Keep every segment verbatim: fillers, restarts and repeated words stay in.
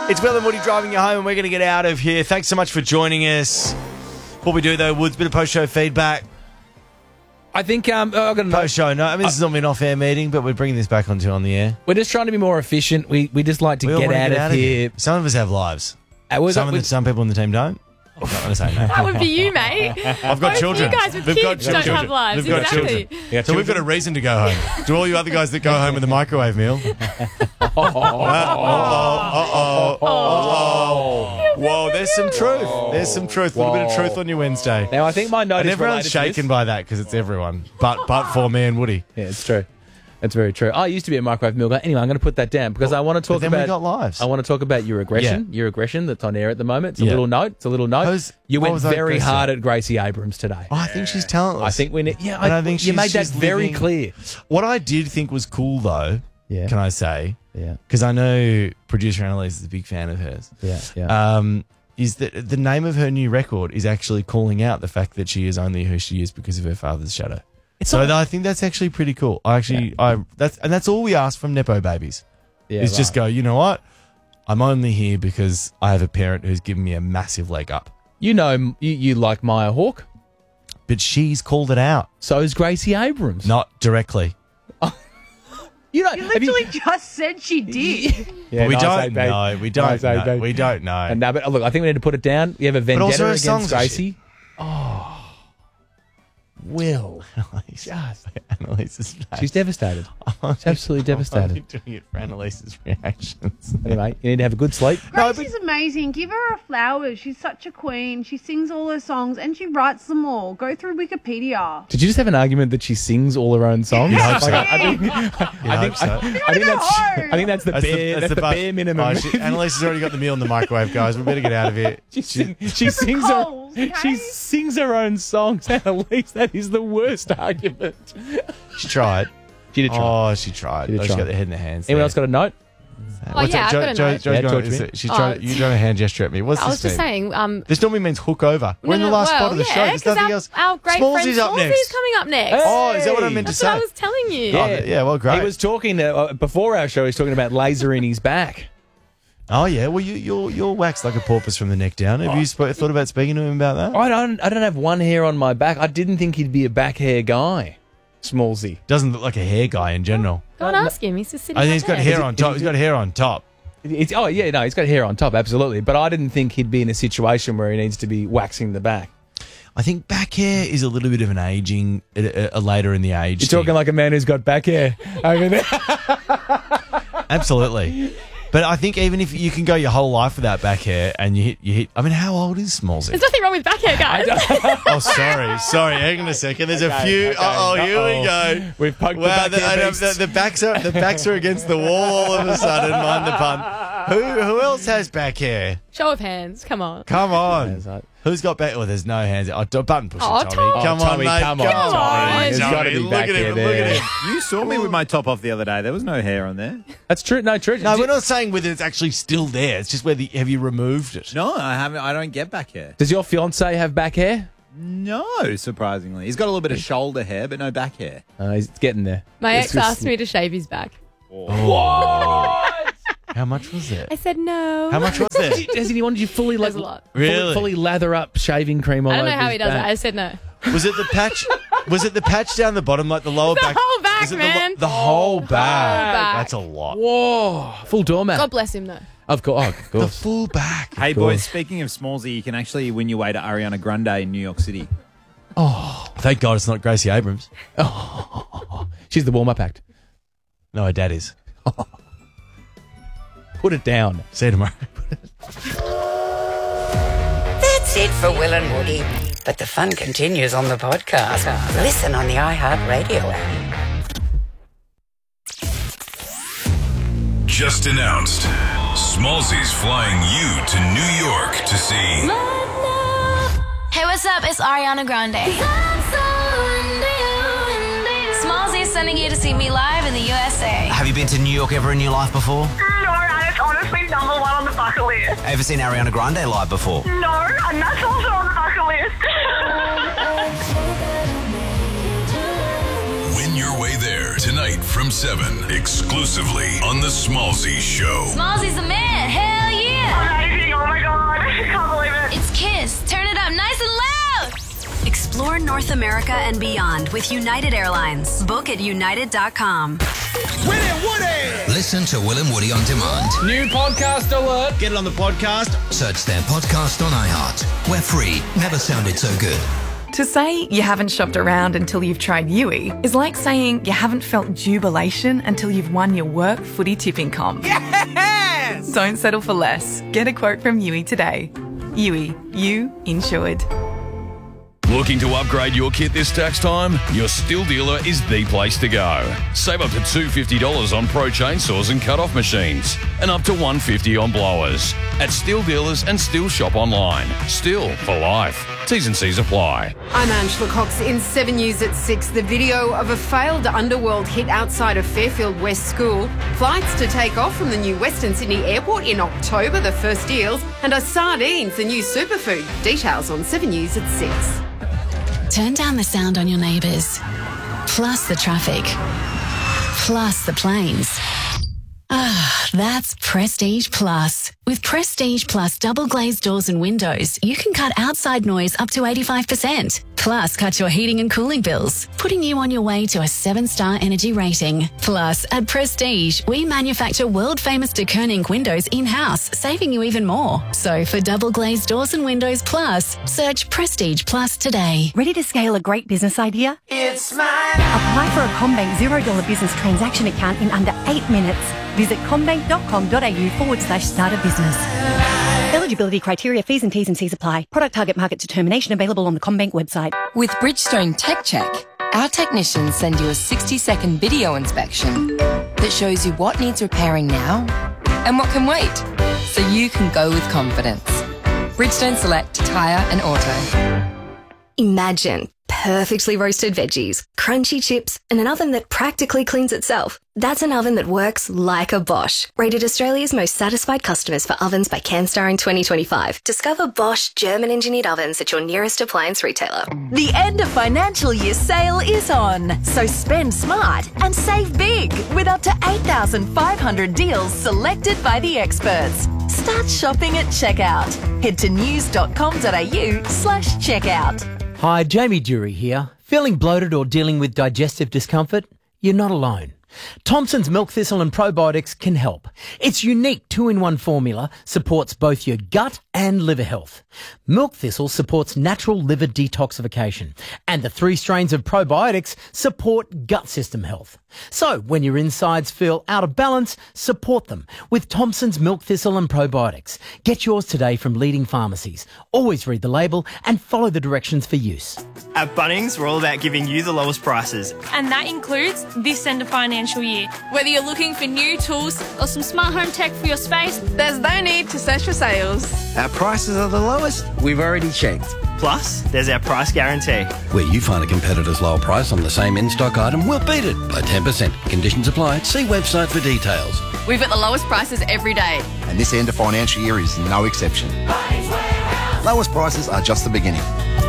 It's Will and Woody driving you home, and we're going to get out of here. Thanks so much for joining us. What we do, though, Woods, bit of post-show feedback. I think um, oh, I've got a Post-show, no. I mean, this is not an off-air meeting, but we're bringing this back onto on the air. We're just trying to be more efficient. We we just like to We all get, wanna out, get of out of here. here. Some of us have lives. Uh, we've Some, got- of the, some people on the team don't. I'm not going to say no. That would be you, mate. I've got Both children. You guys with We've kids got don't children. have lives. We've got exactly. children. Yeah, So we've got a reason to go home. To all you other guys that go home with a microwave meal. Uh, oh, oh, oh, oh. Whoa, there's some truth. There's some truth. A little bit of truth on your Wednesday. Now, I think my note And is everyone's related to this. shaken by that because it's everyone. But but for me and Woody. Yeah, it's true. It's very true. I used to be a microwave meal guy. Anyway, I'm going to put that down because I want to talk But then about. we got lives. I want to talk about your aggression. Your aggression that's on air at the moment. It's a Yeah. little note. It's a little note. How's- you what went was that, very Gracie? hard at Gracie Abrams today. Oh, I think she's talentless. I think we need. Yeah, And I, I think you she's- made that she's very living- clear. What I did think was cool, though, Yeah. can I say, Yeah. because I know producer Annalise is a big fan of hers, Yeah. Yeah. um, is that the name of her new record is actually calling out the fact that she is only who she is because of her father's shadow. It's so not- I think that's actually pretty cool. I actually, I that's and that's all we ask from Nepo babies. yeah, is just right. go, you know what? I'm only here because I have a parent who's given me a massive leg up. You know, you, you like Maya Hawke. But she's called it out, So is Gracie Abrams. not directly. you don't. You have you- literally just said she did. Yeah, But we nice, don't eh, babe? know. We Nice, don't eh, know. babe? We don't know. And now, but look, I think we need to put it down. You have a vendetta also her against songs are Gracie. Will. Annalise, Just. Annalise's face. She's devastated. She's absolutely I'm devastated. only doing it for Annalise's reactions. Anyway, you need to have a good sleep. No, Gracie's amazing. Give her her flowers. She's such a queen. She sings all her songs and she writes them all. Go through Wikipedia. Did you just have an argument that she sings all her own songs? You'd hope so. Like, I, I think, You'd I, think, hope so. I, I think that's I think that's the That's bare that's the, bu- bare minimum. Oh, she, Annalise has already got the meal in the microwave, guys. We better get out of here. she, sing, she sings her Coles, okay? she sings her own songs. Annalise, that is the worst argument. She tried. She did try. Oh, she tried. She did oh, she try. got the head in the hands. Anyone there. else got a note? Oh, yeah, I've got a Jo, note. Jo's Yeah, going, talk to is me. it- she's Oh, trying, it's- you're trying to hand gesture at me. What's I this was just mean? saying. Um, This normally means hook over. We're in the no, no, last well, spot of the yeah, show. There's 'cause nothing our, else. Our great Smallsy's friend up Smallsy's next. coming up next. Oh, is that what I meant to That's say? what I was telling you. Oh, th- yeah, well, great. He was talking uh, before our show. He was talking about laser in his back. Oh, yeah. Well, you, you're, you're waxed like a porpoise from the neck down. Have you sp- thought about speaking to him about that? I don't. I don't have one hair on my back. I didn't think he'd be a back hair guy. Smallsy. Doesn't look like a hair guy in general. Go and ask him. He's just sitting I think he's got right hair there. on top. He's got hair on top. It's, oh yeah, no, he's got hair on top, absolutely. But I didn't think he'd be in a situation where he needs to be waxing the back. I think back hair is a little bit of an aging, a, a later in the age. You're talking thing. like a man who's got back hair over there. Absolutely. But I think even if you can go your whole life without back hair and you hit, you hit. I mean, how old is Smallsy? There's nothing wrong with back hair, guys. Oh, sorry, sorry. Hang on a second. There's a Okay, few. okay. Oh, here we Uh-oh. go. We've poked the Wow, back the, hair I know, beast. the, the backs are the backs are against the wall all of a sudden. Mind the pun. Who who else has back hair? Show of hands. Come on. Come on. There's that. Who's got back? Oh, there's no hands. Oh, do- button pusher, Oh, Tommy. Tom. Come Oh, on, Tommy, mate. come on, Come Tommy. There's Tommy. gotta be Look back at hair him. Look at there. him. You saw me with my top off the other day. There was no hair on there. That's true. No, true. No, we're not saying whether it's actually still there. It's just whether have you removed it. No, I haven't. I don't get back hair. Does your fiance have back hair? No, surprisingly, he's got a little bit of shoulder hair, but no back hair. Uh, he's getting there. My It's ex just- asked me to shave his back. How much was it? I said no. How much was it? Has he wanted you fully, like, There's a lot. fully, Really? fully lather up shaving cream all I don't know over how his he does back? it. I said no. Was it the patch? Was it the patch down the bottom, like the lower The back? whole back, Was it the lo- man. The, whole back. back. That's a lot. Whoa, full doormat. God bless him, though. Of course, oh, of The course. full back. Hey, course. boys, speaking of Smallsy, you can actually win your way to Ariana Grande in New York City. Thank God it's not Gracie Abrams. She's the warm-up act. No, her dad is. Put it down. See you tomorrow. That's it for Will and Woody. But the fun continues on the podcast. Listen on the iHeartRadio app. Just announced, Smallsy's flying you to New York to see Hey, what's up? It's Ariana Grande. Smallsy's sending you to see me live in the U S A. Have you been to New York ever in your life before? No, and it's honestly number one on the bucket list. Ever seen Ariana Grande live before? No, and that's also on the bucket list. Win Your Way There tonight from seven, exclusively on The Smallsy Show. Smallsy's the man. Hell yeah. North America and beyond with United Airlines. Book at united dot com. Will and Woody! Listen to Will and Woody on demand. New podcast alert. Get it on the podcast. Search their podcast on iHeart. We're free. Never sounded so good. To say you haven't shopped around until you've tried Yui is like saying you haven't felt jubilation until you've won your work footy tipping comp. Yes! Don't settle for less. Get a quote from Yui today. Yui, you insured. Looking to upgrade your kit this tax time? Your Still dealer is the place to go. Save up to two hundred fifty dollars on pro chainsaws and cut-off machines and up to one hundred fifty dollars on blowers. At Still Dealers and Still Shop online. Still for life. T's and C's apply. I'm Angela Cox in seven News at six. The video of a failed underworld hit outside of Fairfield West School. Flights to take off from the new Western Sydney Airport in October, the first deals. And are sardines the new superfood? Details on seven News at six. Turn down the sound on your neighbours, plus the traffic, plus the planes. Ah, that's Prestige Plus. With Prestige Plus double glazed doors and windows, you can cut outside noise up to eighty-five percent. Plus, cut your heating and cooling bills, putting you on your way to a seven-star energy rating. Plus, at Prestige, we manufacture world-famous de Koning windows in-house, saving you even more. So, for double glazed doors and windows plus, search Prestige Plus today. Ready to scale a great business idea? It's mine! Apply for a CommBank zero dollar business transaction account in under eight minutes. Visit commbank.com.au forward slash start a business. Eligibility criteria, fees and T's and C's apply. Product target market determination available on the CommBank website. With Bridgestone Tech Check, our technicians send you a sixty second video inspection that shows you what needs repairing now and what can wait, so you can go with confidence. Bridgestone Select Tyre and Auto. Imagine perfectly roasted veggies, crunchy chips, and an oven that practically cleans itself. That's an oven that works like a Bosch. Rated Australia's most satisfied customers for ovens by CanStar in twenty twenty-five. Discover Bosch German-engineered ovens at your nearest appliance retailer. The end of financial year sale is on, so spend smart and save big with up to eight thousand five hundred deals selected by the experts. Start shopping at checkout. Head to news.com.au slash checkout. Hi, Jamie Dury here. Feeling bloated or dealing with digestive discomfort? You're not alone. Thompson's Milk Thistle and Probiotics can help. Its unique two-in-one formula supports both your gut and liver health. Milk Thistle supports natural liver detoxification, and the three strains of probiotics support gut system health. So, when your insides feel out of balance, support them with Thompson's Milk Thistle and Probiotics. Get yours today from leading pharmacies. Always read the label and follow the directions for use. At Bunnings, we're all about giving you the lowest prices. And that includes this end of financial year. Whether you're looking for new tools or some smart home tech for your space, there's no need to search for sales. Our prices are the lowest we've already checked. Plus, there's our price guarantee. Where you find a competitor's lower price on the same in-stock item, we'll beat it by ten percent. Conditions apply. See website for details. We've got the lowest prices every day. And this end of financial year is no exception. Lowest prices are just the beginning.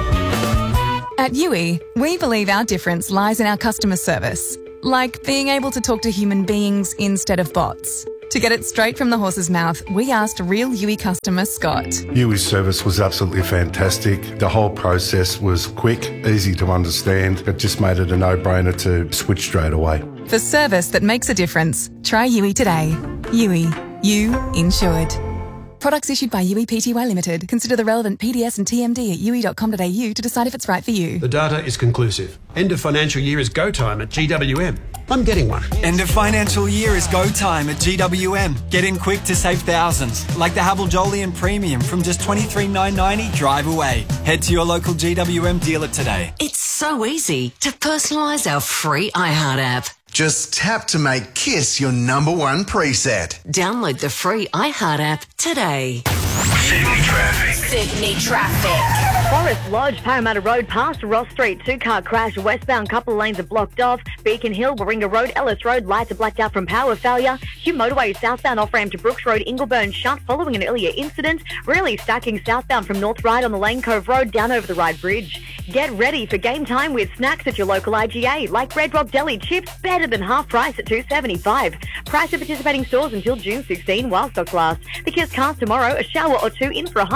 At Yui, we believe our difference lies in our customer service, like being able to talk to human beings instead of bots. To get it straight from the horse's mouth, we asked real Yui customer Scott. Yui's service was absolutely fantastic. The whole process was quick, easy to understand. It just made it a no-brainer to switch straight away. For service that makes a difference, try Yui today. Yui, you insured. Products issued by Yui Pty Limited. Consider the relevant P D S and T M D at yui dot com dot a u to decide if it's right for you. The data is conclusive. End of financial year is go time at G W M. I'm getting one. End of financial year is go time at G W M. Get in quick to save thousands, like the Havel Jolyon Premium from just twenty-three thousand nine hundred ninety dollars drive away. Head to your local G W M dealer today. It's so easy to personalise our free iHeart app. Just tap to make Kiss your number one preset. Download the free iHeart app today. Sydney traffic. Sydney traffic. Forest Lodge, Parramatta Road, past Ross Street. Two-car crash, westbound, couple lanes are blocked off. Beacon Hill, Warringah Road, Ellis Road, lights are blacked out from power failure. Hugh Motorway, southbound off-ramp to Brooks Road, Ingleburn, shut following an earlier incident. Really stacking southbound from North Ryde on the Lane Cove Road, down over the Ryde Bridge. Get ready for game time with snacks at your local I G A, like Red Rock Deli chips, better than half price at two dollars seventy-five. Price at participating stores until June sixteenth while stocks last. The Kiss Cast tomorrow, a shower or two in for a high of twenty.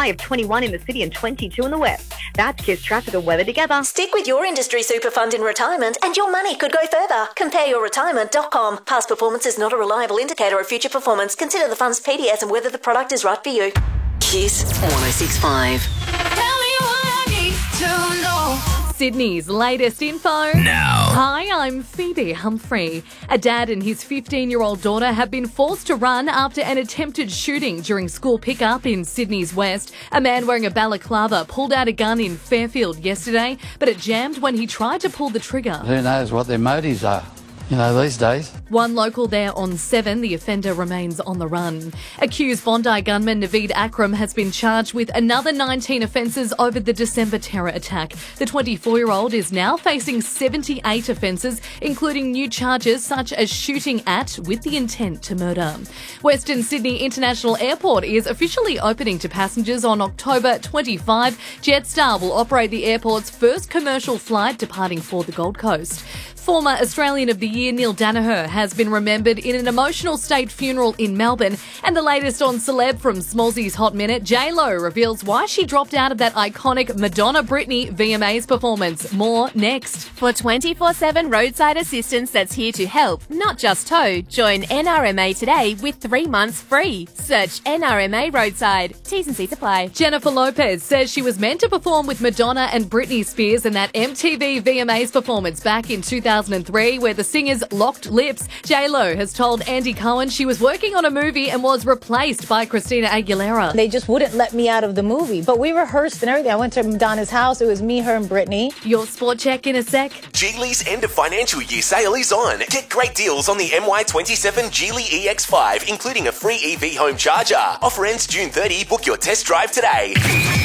twenty-one in the city and twenty-two in the west. That's Kiss traffic and weather together. Stick with your industry super fund in retirement and your money could go further. compare your retirement dot com. Past performance is not a reliable indicator of future performance. Consider the fund's P D S and whether the product is right for you. Kiss one oh six point five. Tell me what I need to know. Sydney's latest info. Now. Hi, I'm Phoebe Humphrey. A dad and his fifteen-year-old daughter have been forced to run after an attempted shooting during school pickup in Sydney's west. A man wearing a balaclava pulled out a gun in Fairfield yesterday, but it jammed when he tried to pull the trigger. Who knows what their motives are, you know, these days. One local there on seven, the offender remains on the run. Accused Bondi gunman Naveed Akram has been charged with another nineteen offences over the December terror attack. The twenty-four-year-old is now facing seventy-eight offences, including new charges such as shooting at with the intent to murder. Western Sydney International Airport is officially opening to passengers on October twenty-fifth. Jetstar will operate the airport's first commercial flight departing for the Gold Coast. Former Australian of the Year Neil Danaher has been remembered in an emotional state funeral in Melbourne. And the latest on celeb from Smallzy's Hot Minute, J Lo reveals why she dropped out of that iconic Madonna-Britney V M As performance. More next. For twenty-four seven roadside assistance that's here to help, not just tow, join N R M A today with three months free. Search N R M A Roadside. T's and C's apply. Jennifer Lopez says she was meant to perform with Madonna and Britney Spears in that M T V V M As performance back in two thousand three where the singers locked lips. J Lo has told Andy Cohen she was working on a movie and was replaced by Christina Aguilera. They just wouldn't let me out of the movie, but we rehearsed and everything. I went to Madonna's house. It was me, her, and Britney. Your sport check in a sec. Geely's end of financial year sale is on. Get great deals on the M Y twenty-seven Geely E X five, including a free E V home charger. Offer ends June thirtieth. Book your test drive today.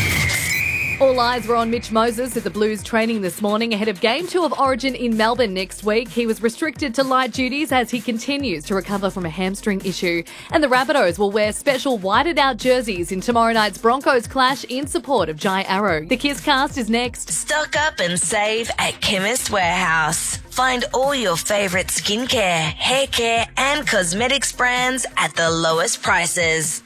All eyes were on Mitch Moses at the Blues training this morning ahead of Game two of Origin in Melbourne next week. He was restricted to light duties as he continues to recover from a hamstring issue. And the Rabbitohs will wear special whited-out jerseys in tomorrow night's Broncos clash in support of Jai Arrow. The Kiss Cast is next. Stock up and save at Chemist Warehouse. Find all your favourite skincare, hair care and cosmetics brands at the lowest prices.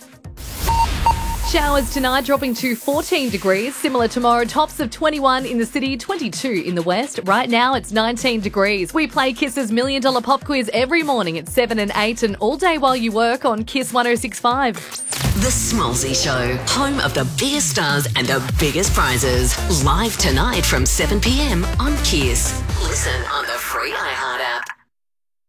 Showers tonight dropping to fourteen degrees. Similar tomorrow, tops of twenty-one in the city, twenty-two in the west. Right now it's nineteen degrees. We play Kiss's Million Dollar Pop Quiz every morning at seven and eight and all day while you work on Kiss one oh six point five. The Smallzy Show, home of the biggest stars and the biggest prizes. Live tonight from seven p.m. on Kiss. Listen on the free iHeart app.